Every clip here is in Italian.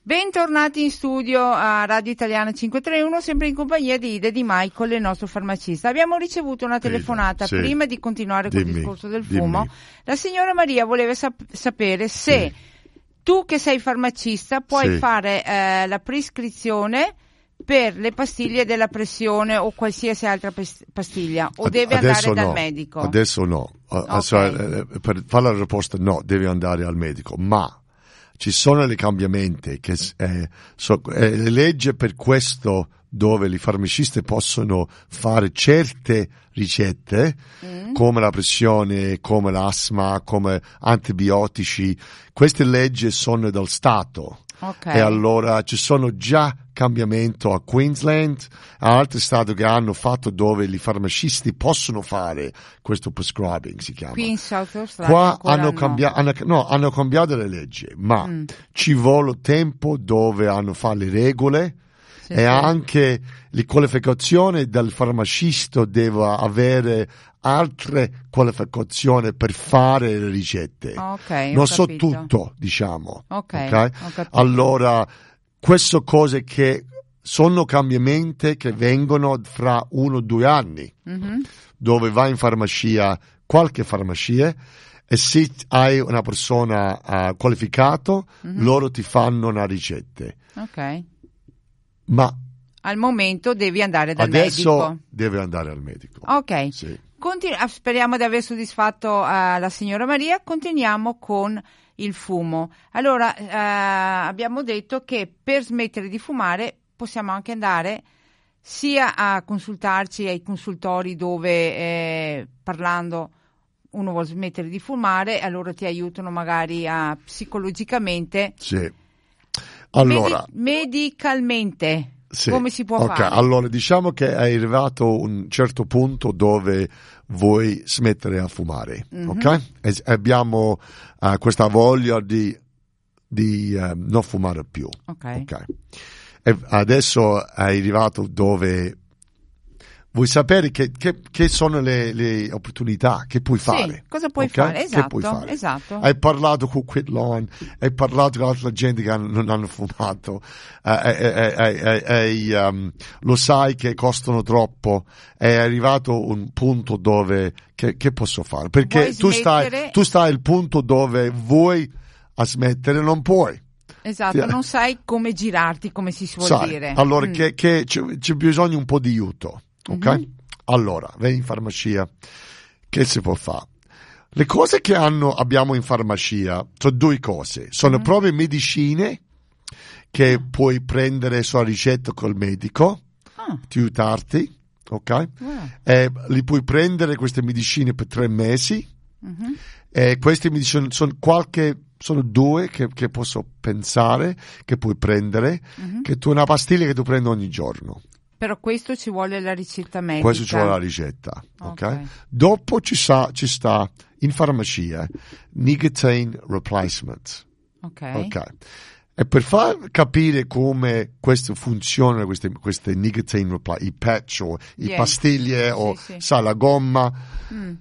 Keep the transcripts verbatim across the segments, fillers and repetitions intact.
Bentornati in studio a Radio Italiana cinquecentotrentuno, sempre in compagnia di Ida e di Michael, il nostro farmacista. Abbiamo ricevuto una telefonata sì. prima di continuare col dimmi, discorso del fumo. Dimmi. La signora Maria voleva sap- sapere se sì. tu che sei farmacista puoi sì. fare eh, la prescrizione per le pastiglie della pressione o qualsiasi altra pastiglia o Ad, deve andare no. dal medico? Adesso no. Okay. Cioè, per fare la risposta no, deve andare al medico, ma ci sono dei cambiamenti che eh, so, eh, le leggi per questo dove i farmacisti possono fare certe ricette mm. come la pressione, come l'asma, come antibiotici. Queste leggi sono del Stato. Okay. E allora ci sono già cambiamenti a Queensland, a altri stati che hanno fatto dove i farmacisti possono fare questo prescribing, si chiama. Qui in South Australia qua hanno, cambia- hanno, no, hanno cambiato le leggi, ma mm. ci vuole tempo dove hanno fatto le regole sì, e sì. anche le qualificazioni del farmacista deve avere altre qualificazioni per fare le ricette. Okay, non so tutto, diciamo. Okay, okay? Allora, queste cose che sono cambiamenti che vengono fra uno o due anni, mm-hmm. dove vai in farmacia, qualche farmacia, e se hai una persona uh, qualificata, mm-hmm. loro ti fanno una ricetta. Ok. Ma al momento devi andare dal adesso medico. Adesso deve andare al medico. Ok. Sì. Continu- speriamo di aver soddisfatto uh, la signora Maria. Continuiamo con il fumo. Allora, uh, abbiamo detto che per smettere di fumare possiamo anche andare sia a consultarci ai consultori dove eh, parlando uno vuole smettere di fumare, allora ti aiutano magari a psicologicamente. Sì. Allora, Medi- medicalmente. Sì. Come si può okay. fare? Allora, diciamo che è arrivato un certo punto dove vuoi smettere a fumare, mm-hmm. ok? E abbiamo uh, questa voglia di, di uh, non fumare più, ok? okay. E adesso è arrivato dove vuoi sapere che, che, che sono le, le opportunità che puoi fare. Sì, cosa puoi okay? fare? Esatto, che puoi fare. esatto. Hai parlato con Quit Lawn, hai parlato con altra gente che hanno, non hanno fumato, uh, e, e, e, e, e, um, lo sai che costano troppo, è arrivato un punto dove che, che posso fare? Perché tu stai, tu stai al punto dove vuoi a smettere, non puoi. Esatto, non sai come girarti, come si suol sai, dire. Allora mm. che, che c'è, c'è bisogno un po' di aiuto. Ok? Mm-hmm. Allora, vai in farmacia, che si può fare? Le cose che hanno, abbiamo in farmacia sono due cose, sono mm-hmm. proprio medicine che mm. puoi prendere sulla ricetta col medico, ah. ti aiutarti, ok? Wow. E li puoi prendere queste medicine per tre mesi, mm-hmm. e queste medicine sono qualche, sono due che, che posso pensare che puoi prendere, mm-hmm. che tu una pastiglia che tu prendi ogni giorno. Però questo ci vuole la ricetta medica. Questo ci vuole la ricetta, ok? okay. Dopo ci, sa, ci sta in farmacia nicotine replacement. Ok. Ok. E per far capire come questo funziona, queste, queste nicotine replacement, i patch o i yeah. pastiglie sì, o sì. sa la gomma, mm.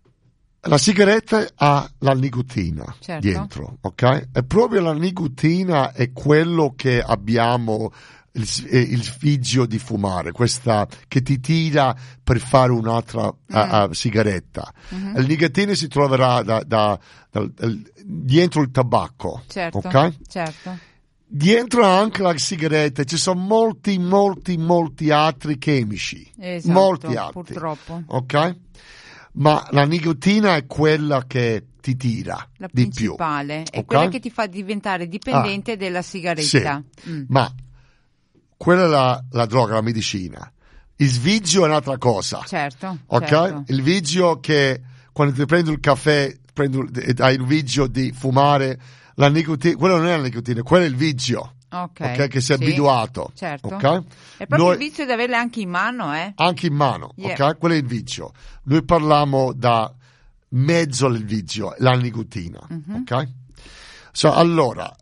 la sigaretta ha la nicotina certo. dentro, ok? E proprio la nicotina è quello che abbiamo Il, il vizio di fumare, questa che ti tira per fare un'altra mm. uh, uh, sigaretta. Mm-hmm. Il nicotine si troverà da, da, da, da, dietro il tabacco, certo, ok? Certo. Dietro anche la sigaretta ci sono molti, molti, molti altri chimici, esatto, molti altri, purtroppo. Ok? Ma la nicotina è quella che ti tira la di principale, più, è okay? quella che ti fa diventare dipendente ah, della sigaretta. Sì, mm. ma quella è la, la droga, la medicina. Il vizio è un'altra cosa. Certo. Ok? Certo. Il vizio che quando ti prendi il caffè, prendi, hai il vizio di fumare, la nicotina, quello non è la nicotina, quello è il vizio. Ok. Okay? Che sei sì, abituato. Certo. Okay? È proprio Noi, il vizio di averle anche in mano, eh? Anche in mano, yeah. ok? Quello è il vizio. Noi parliamo da mezzo al vizio, la nicotina, mm-hmm. ok? So, allora,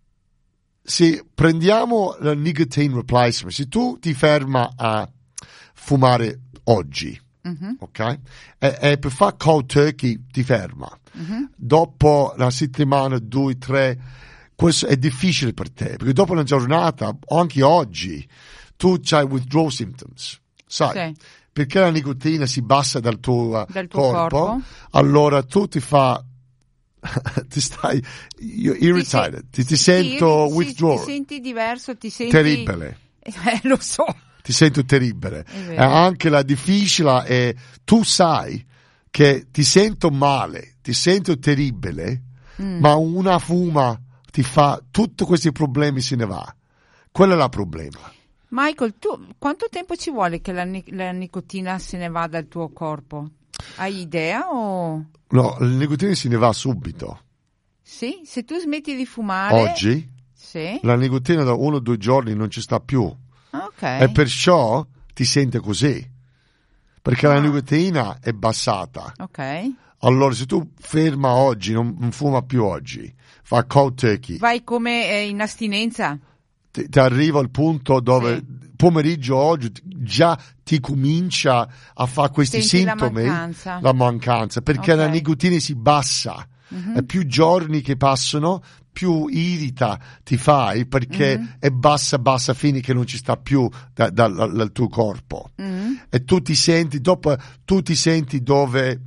se prendiamo la nicotine replacement, se tu ti ferma a fumare oggi, mm-hmm. ok? E, e per fare cold turkey ti ferma. Mm-hmm. Dopo la settimana, due, tre, questo è difficile per te, perché dopo una giornata, o anche oggi, tu c'hai withdrawal symptoms, sai? Sì. Perché la nicotina si bassa dal tuo, dal tuo corpo, corpo, allora tu ti fa, ti stai irritated, ti, ti, ti sento ti, withdrawal. Ti senti diverso, ti senti... Terribile. Eh, lo so. Ti sento terribile. E anche la difficile è, tu sai che ti sento male, ti sento terribile, mm. ma una fuma ti fa, tutti questi problemi se ne va. Quello è il problema. Michael, tu quanto tempo ci vuole che la, la nicotina se ne va dal tuo corpo? Hai idea o... No, la nicotina se ne va subito. Sì? Se tu smetti di fumare... Oggi? Sì. La nicotina da uno o due giorni non ci sta più. Ok. E perciò ti sente così. Perché ah. la nicotina è bassata. Ok. Allora se tu ferma oggi, non, non fuma più oggi, fa cold turkey. Vai come eh, in astinenza? Ti, ti arriva al punto dove sì. pomeriggio oggi già ti comincia a fare questi Senti sintomi, la mancanza, la mancanza perché okay. la nicotina si bassa, mm-hmm. e più giorni che passano più irrita ti fai perché mm-hmm. è bassa bassa fino che non ci sta più da, da, da, dal tuo corpo, mm-hmm. e tu ti senti dopo tu ti senti dove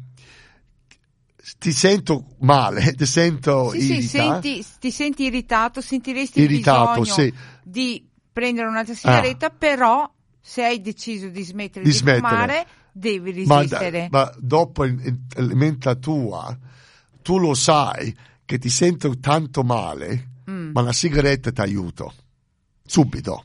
ti sento male, ti sento sì, irrita. Sì, senti, ti senti irritato, sentiresti irritato, il bisogno sì. di prendere un'altra sigaretta, ah. però se hai deciso di smettere di, di smettere. fumare, devi resistere. Ma, ma dopo in, in mente tua, tu lo sai che ti sento tanto male, mm. ma la sigaretta ti aiuta subito.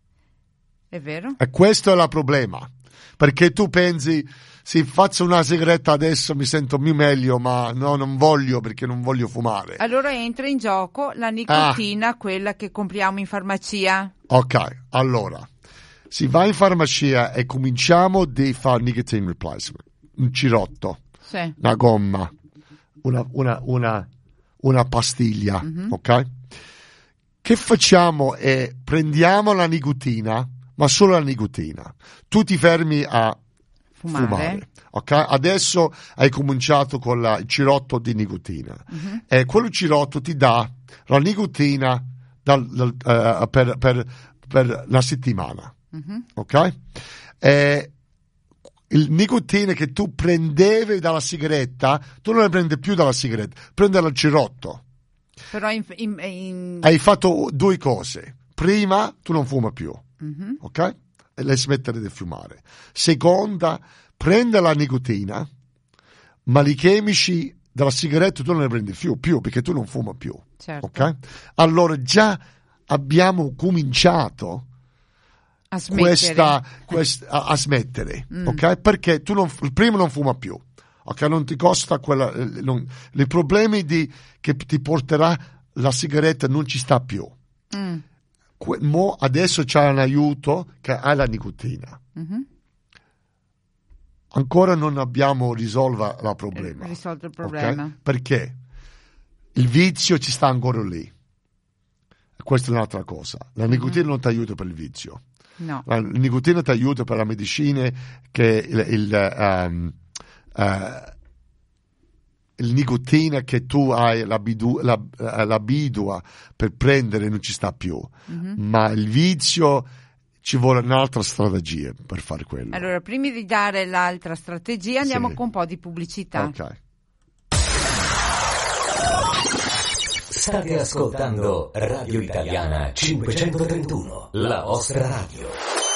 È vero? E questo è il problema, perché tu pensi, se faccio una sigaretta adesso mi sento più meglio, ma no, non voglio perché non voglio fumare. Allora entra in gioco la nicotina, ah. quella che compriamo in farmacia. Ok, allora, si va in farmacia e cominciamo di fare nicotine replacement, un cirotto, sì. una gomma, una, una, una, una pastiglia, mm-hmm. ok? Che facciamo è prendiamo la nicotina, ma solo la nicotina. Tu ti fermi a fumare, fumare ok? Adesso hai cominciato con la, il cirotto di nicotina, uh-huh. e quello cirotto ti dà la nicotina dal, dal, uh, per, per, per la settimana, uh-huh. ok? E il nicotina che tu prendevi dalla sigaretta, tu non la prendi più dalla sigaretta, prendi dal cirotto. Però in, in, in... hai fatto due cose. Prima, tu non fuma più, uh-huh. ok? E lei smettere di fumare. Seconda, prende la nicotina, ma i chimici della sigaretta tu non ne prendi più, più perché tu non fuma più. Certo. Ok? Allora già abbiamo cominciato a smettere, questa, questa, a, a smettere, mm. ok? Perché tu non, il primo non fuma più, ok? Non ti costa quella, non, i problemi di, che ti porterà la sigaretta non ci sta più. Mm. Mo adesso c'è un aiuto che ha la nicotina. Mm-hmm. Ancora non abbiamo risolto il problema. Risolto il problema. Okay? Perché il vizio ci sta ancora lì. Questa è un'altra cosa. La nicotina mm-hmm. non ti aiuta per il vizio. No. La nicotina ti aiuta per la medicina che il, il, um, uh, il nicotina che tu hai l'abidu- la, l'abidua per prendere non ci sta più, mm-hmm. ma il vizio ci vuole un'altra strategia per fare quello. Allora, prima di dare l'altra strategia andiamo sì. con un po' di pubblicità. Ok. State ascoltando Radio Italiana cinquecentotrentuno, la vostra radio.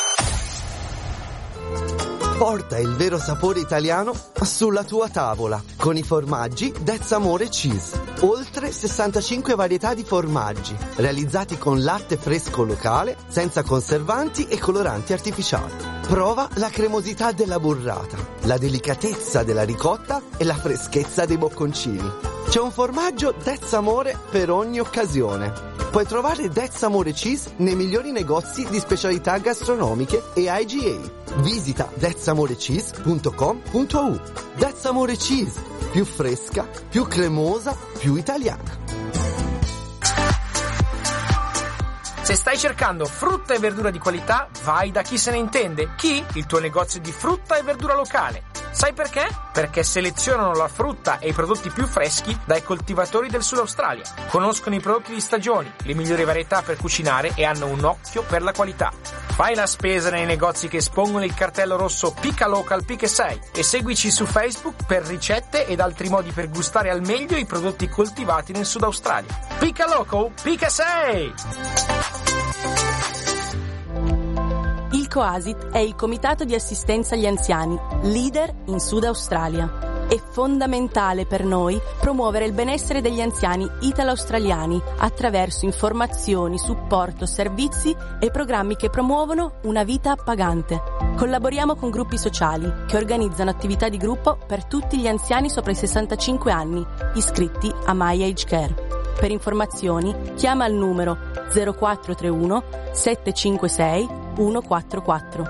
Porta il vero sapore italiano sulla tua tavola con i formaggi That's Amore Cheese. Oltre sessantacinque varietà di formaggi realizzati con latte fresco locale, senza conservanti e coloranti artificiali. Prova la cremosità della burrata, la delicatezza della ricotta e la freschezza dei bocconcini. C'è un formaggio That's Amore per ogni occasione. Puoi trovare That's Amore Cheese nei migliori negozi di specialità gastronomiche e I G A. Visita that's amore cheese punto com punto a u. That's Amore Cheese, più fresca, più cremosa, più italiana. Se stai cercando frutta e verdura di qualità, vai da chi se ne intende. Chi? Il tuo negozio di frutta e verdura locale. Sai perché? Perché selezionano la frutta e i prodotti più freschi dai coltivatori del Sud Australia. Conoscono i prodotti di stagioni, le migliori varietà per cucinare e hanno un occhio per la qualità. Fai la spesa nei negozi che espongono il cartello rosso Pica Local Pica sei e seguici su Facebook per ricette ed altri modi per gustare al meglio i prodotti coltivati nel Sud Australia. Pica Local Pica sei! Il COASIT è il Comitato di Assistenza agli Anziani, leader in Sud Australia. È fondamentale per noi promuovere il benessere degli anziani italo-australiani attraverso informazioni, supporto, servizi e programmi che promuovono una vita appagante. Collaboriamo con gruppi sociali che organizzano attività di gruppo per tutti gli anziani sopra i sessantacinque anni, iscritti a My Age Care. Per informazioni chiama il numero zero quattro tre uno sette cinque sei uno quattro quattro.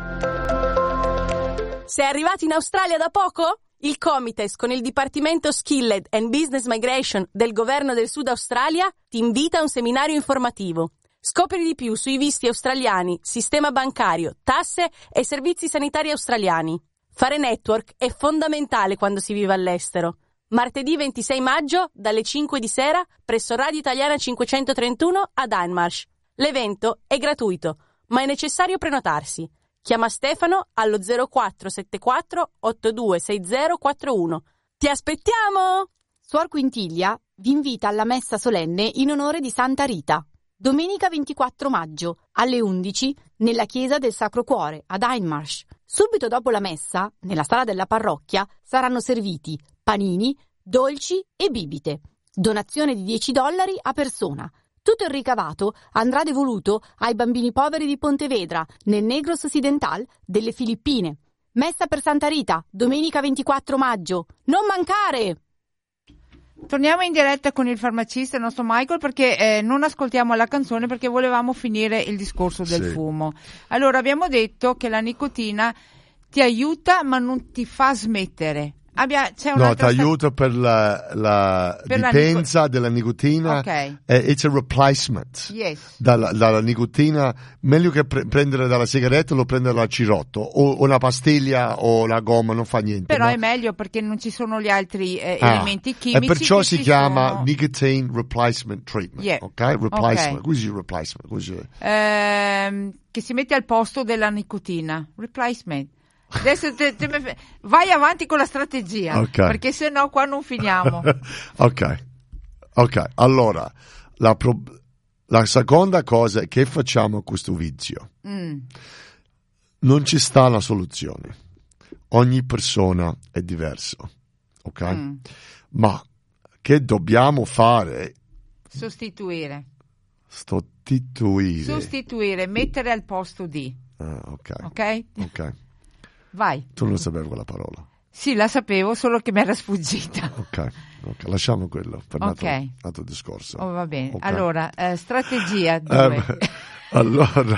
Sei arrivato in Australia da poco? Il Comites con il Dipartimento Skilled and Business Migration del Governo del Sud Australia ti invita a un seminario informativo. Scopri di più sui visti australiani, sistema bancario, tasse e servizi sanitari australiani. Fare network è fondamentale quando si vive all'estero. Martedì ventisei maggio dalle cinque di sera presso Radio Italiana cinquecentotrentuno ad Hindmarsh. L'evento è gratuito, ma è necessario prenotarsi. Chiama Stefano allo zero quattro sette quattro otto due sei zero quattro uno. Ti aspettiamo! Suor Quintiglia vi invita alla messa solenne in onore di Santa Rita. Domenica ventiquattro maggio alle undici nella chiesa del Sacro Cuore ad Hindmarsh. Subito dopo la messa, nella sala della parrocchia, saranno serviti panini, dolci e bibite. Donazione di dieci dollari a persona. Tutto il ricavato andrà devoluto ai bambini poveri di Pontevedra, nel Negros Occidental delle Filippine. Messa per Santa Rita, domenica ventiquattro maggio. Non mancare! Torniamo in diretta con il farmacista, il nostro Michael, perché eh, non ascoltiamo la canzone perché volevamo finire il discorso del sì. fumo. Allora, abbiamo detto che la nicotina ti aiuta ma non ti fa smettere. Abbia, c'è no, ti aiuta sta... per la, la per dipendenza la nico... della nicotina. Okay. Eh, it's a replacement. Yes. Dalla, dalla nicotina, meglio che pre- prendere dalla sigaretta lo prendere dal cirotto o una pastiglia o la gomma, non fa niente. Però no? è meglio perché non ci sono gli altri eh, ah. elementi chimici. E perciò si chiama sono... nicotine replacement treatment. Yeah. Ok? Replacement. Così okay. replacement. Così. Ehm, che si mette al posto della nicotina. Replacement. Adesso te, te me... vai avanti con la strategia, okay. perché se no qua non finiamo. ok, ok. Allora, la, pro... la seconda cosa è che facciamo con questo vizio. Mm. Non ci sta la soluzione. Ogni persona è diverso, ok? Mm. Ma che dobbiamo fare? Sostituire. Sostituire. Sostituire, mettere al posto di. Ah, ok. Ok? Ok. Vai. Tu non sapevi quella parola? Sì, la sapevo, solo che mi era sfuggita. Ok, ok, lasciamo quello per un okay. altro, altro discorso. Oh, va bene. Okay. Allora, eh, strategia due. Eh, allora,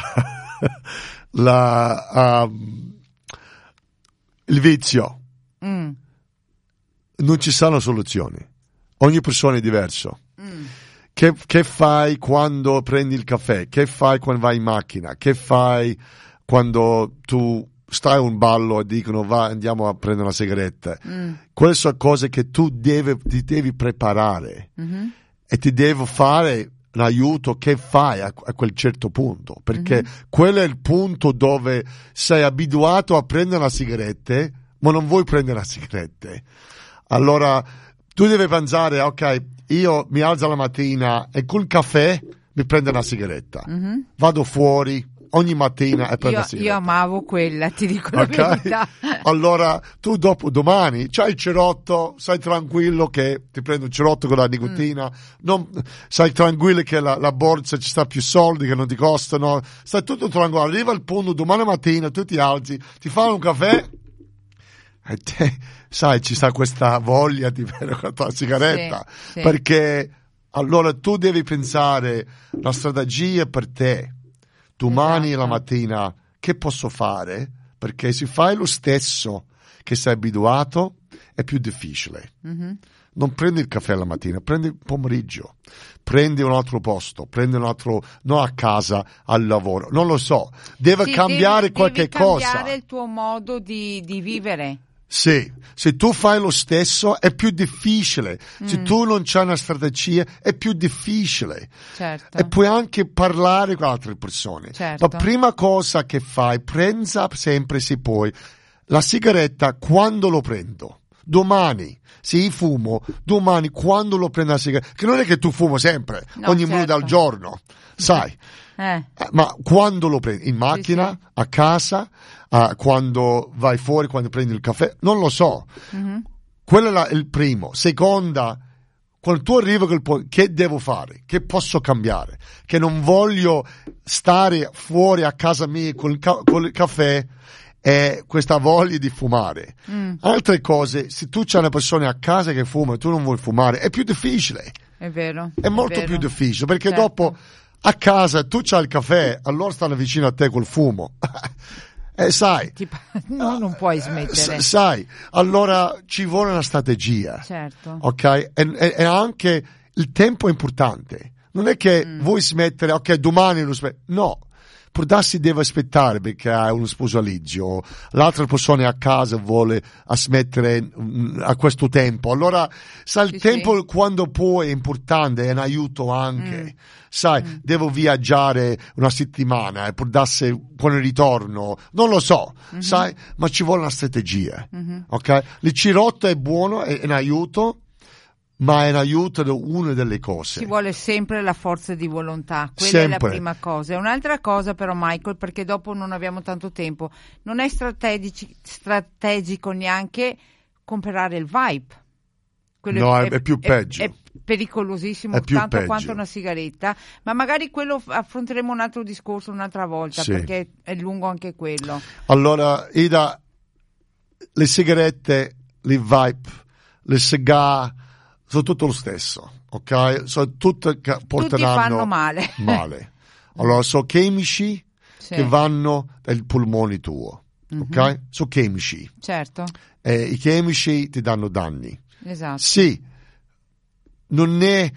la, um, il vizio. Mm. Non ci sono soluzioni. Ogni persona è diverso. Mm. Che, che fai quando prendi il caffè? Che fai quando vai in macchina? Che fai quando tu stai a un ballo e dicono va andiamo a prendere una sigaretta? Mm. Quelle sono cose che tu devi, ti devi preparare mm-hmm. e ti devo fare l'aiuto che fai a, a quel certo punto, perché mm-hmm. quello è il punto dove sei abituato a prendere una sigaretta ma non vuoi prendere una sigaretta. Allora tu devi pensare, ok, io mi alzo la mattina e col caffè mi prendo una sigaretta, mm-hmm. vado fuori ogni mattina e prendo io, la sigaretta. Io amavo quella, ti dico la okay? verità. Allora tu dopo domani c'hai il cerotto, sei tranquillo che ti prendi un cerotto con la nicotina, mm. non, sei tranquillo che la, la borsa ci sta più soldi che non ti costano, stai tutto tranquillo. Arriva il punto domani mattina, tu ti alzi, ti fai un caffè e te, sai, ci sta questa voglia di bere la sigaretta, sì, sì. perché allora tu devi pensare la strategia per te. Domani esatto. la mattina che posso fare? Perché se fai lo stesso che sei abituato è più difficile. Mm-hmm. non prendi il caffè la mattina, prendi il pomeriggio, prendi un altro posto, prendi un altro, non a casa, al lavoro, non lo so, deve sì, cambiare devi, qualche devi cosa. Devi cambiare il tuo modo di, di vivere. Sì, se tu fai lo stesso è più difficile, mm. se tu non c'hai una strategia è più difficile. Certo. E puoi anche parlare con altre persone. Certo. La prima cosa che fai, prensa sempre se puoi la sigaretta quando lo prendo. Domani, se io fumo, domani quando lo prendo la sigaretta, che non è che tu fumo sempre, no, ogni certo. minuto al giorno, sai, eh. ma quando lo prendi, in macchina, sì, sì. a casa, uh, quando vai fuori, quando prendi il caffè, non lo so, mm-hmm. quello è la, il primo. Seconda, quando tu arrivi col po- che devo fare, che posso cambiare, che non voglio stare fuori a casa mia col, ca- col caffè, è questa voglia di fumare. Mm. Altre cose, se tu c'hai una persona a casa che fuma e tu non vuoi fumare, è più difficile. È vero. È molto è vero. più difficile, perché certo. dopo a casa tu c'hai il caffè, allora stanno vicino a te col fumo. E sai, Tipo, no, non puoi smettere. Sai, allora ci vuole una strategia. Certo. Ok? E, e, e anche il tempo è importante. Non è che mm. vuoi smettere, ok, domani non smettere. No. Può darsi deve aspettare perché ha uno sposalizio, l'altra persona è a casa vuole smettere a questo tempo. Allora, sai, il sì, tempo sì. quando puoi è importante, è un aiuto anche. Mm. Sai, mm. devo viaggiare una settimana e può darsi quando ritorno, non lo so, mm-hmm. sai, ma ci vuole una strategia. Mm-hmm. Ok? Il cirotto è buono, è un aiuto. Ma è un aiuto da una delle cose. Ci vuole sempre la forza di volontà, quella sempre. È la prima cosa. E un'altra cosa però, Michael, perché dopo non abbiamo tanto tempo, non è strategici, strategico neanche comprare il vape. Quello no, è, è, è più peggio. È, è pericolosissimo, è più tanto peggio. quanto una sigaretta, ma magari quello affronteremo un altro discorso un'altra volta, sì. perché è lungo anche quello. Allora, Ida, le sigarette, le vape, le cigar, sono tutto lo stesso, ok? Sono tutte che porteranno tutti fanno male. male. Allora, sono chimici sì. che vanno nel polmone tuo, mm-hmm. ok? Sono chimici. Certo. E i chimici ti danno danni. Esatto. Sì, non è,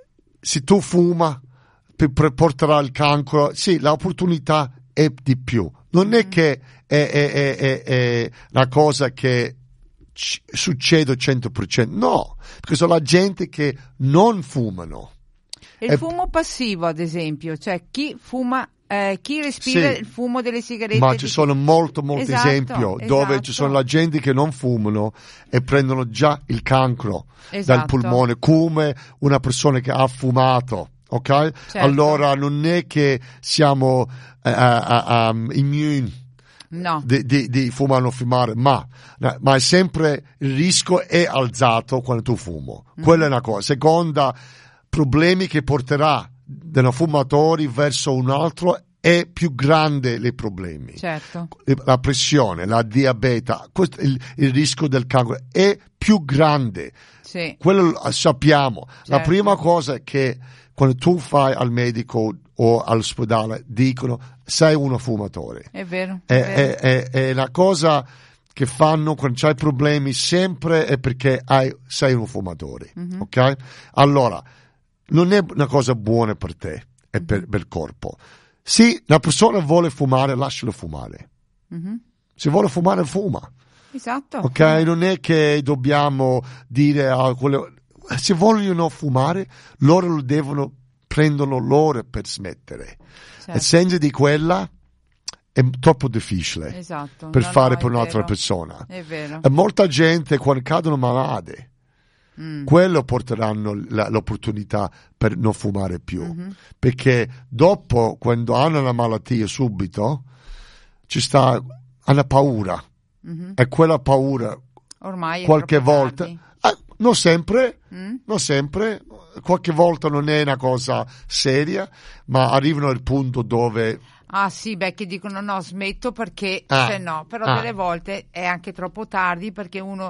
se tu fuma, per, per porterà il cancro, sì, l'opportunità è di più. Non mm-hmm. è che è, è, è, è, è una cosa che succede al cento per cento, no, perché sono la gente che non fumano. Il e... fumo passivo, ad esempio, cioè chi fuma, eh, chi respira sì, il fumo delle sigarette. Ma ci sono molto, molti esatto, esempi esatto. dove ci sono la gente che non fumano e prendono già il cancro esatto. dal polmone, come una persona che ha fumato. Ok? Certo. Allora non è che siamo uh, uh, um, immuni. No. Di, di, di fumare o non fumare, ma, ma è sempre il rischio è alzato quando tu fumo. Mm. Quella è una cosa. Seconda, problemi che porterà da un fumatore verso un altro è più grande i problemi. Certo. La pressione, la diabete, questo, il, il rischio del cancro è più grande. Sì. Quello lo sappiamo. Certo. La prima cosa è che quando tu fai al medico o all'ospedale dicono sei uno fumatore. È vero. È, è, vero. È, è, è una cosa che fanno quando c'hai problemi sempre è perché hai, sei un fumatore. Mm-hmm. Ok? Allora, non è una cosa buona per te e per, per il corpo. Se una persona vuole fumare, lascialo fumare. Mm-hmm. Se vuole fumare, fuma. Esatto. Ok? Non è che dobbiamo dire a quello. Se vogliono fumare, loro lo devono prendono loro per smettere. Certo. E senza di quella è troppo difficile esatto. per no, fare no, per un'altra vero. persona. È vero. E molta gente quando cadono malate, mm. quello porteranno la, l'opportunità per non fumare più. Mm-hmm. Perché dopo, quando hanno una malattia subito, ci sta una paura. Mm-hmm. E quella paura ormai qualche volta... tardi. Eh, non sempre, mm? non sempre, qualche volta non è una cosa seria, ma arrivano al punto dove... Ah sì, beh, che dicono no, smetto perché, ah, cioè no, però ah. delle volte è anche troppo tardi perché uno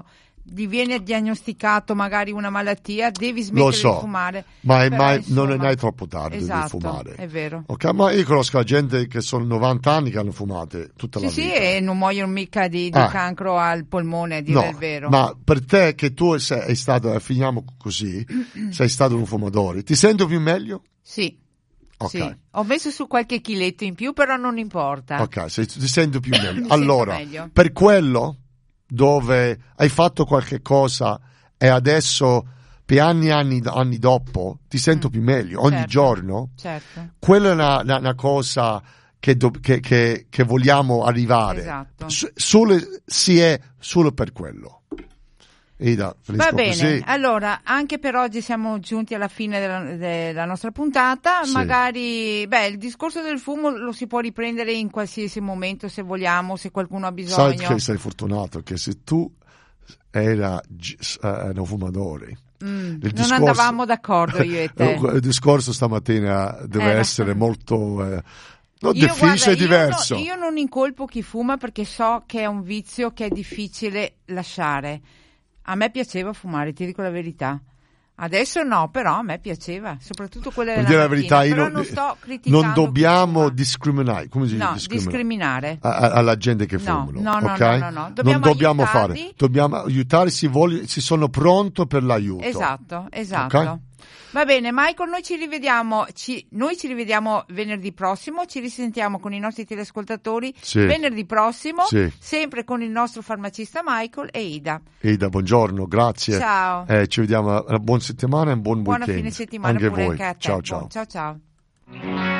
viene diagnosticato magari una malattia, devi smettere Lo so, di fumare. ma, è Però, mai, insomma, non è mai troppo tardi esatto, di fumare. È vero. Okay? Ma io conosco la gente che sono novanta anni che hanno fumate tutta sì, la vita. Sì, e non muoiono mica di, di ah. cancro al polmone, a dire no, il vero. Ma per te che tu sei stato, finiamo così, sei stato un fumatore, ti senti più meglio? Sì. Okay. Sì. Ho messo su qualche chiletto in più, però non importa. Ok, se ti senti più meglio. Mi allora, sento meglio. Per quello dove hai fatto qualche cosa e adesso per anni e anni, anni dopo ti sento mm. più meglio ogni certo. giorno, certo. quella è una, una, una cosa che, do, che, che, che vogliamo arrivare. Esatto. S- solo, si è solo per quello. Ida, Va bene, così. Allora anche per oggi siamo giunti alla fine della, della nostra puntata. Sì. Magari beh, il discorso del fumo lo si può riprendere in qualsiasi momento, se vogliamo, se qualcuno ha bisogno. Sai che sei fortunato che se tu era uh, fumatore mm, discorso, non andavamo d'accordo io e te. Il discorso stamattina deve eh, essere molto eh, no, io, difficile e diverso. Io, no, io non incolpo chi fuma perché so che è un vizio che è difficile lasciare. A me piaceva fumare, ti dico la verità. Adesso no, però a me piaceva, soprattutto quella della dire mattina. La verità, io però non, non sto criticando. Non dobbiamo discriminare, come si dice? No, discriminare, discriminare. A, a, alla gente che no, fumano. No, no, okay? no, no, no. Dobbiamo non dobbiamo aiutarli. fare, dobbiamo aiutare, si, voglio, si sono pronto per l'aiuto. Esatto, esatto. Okay? Va bene, Michael, noi ci rivediamo, ci, noi ci rivediamo venerdì prossimo, ci risentiamo con i nostri teleascoltatori sì. venerdì prossimo, sì. sempre con il nostro farmacista Michael e Ida. Ida, buongiorno, grazie. Ciao. Eh, ci vediamo, una buona settimana e un buon Buona weekend. fine settimana anche pure voi. anche a te. Ciao, ciao. Ciao, ciao.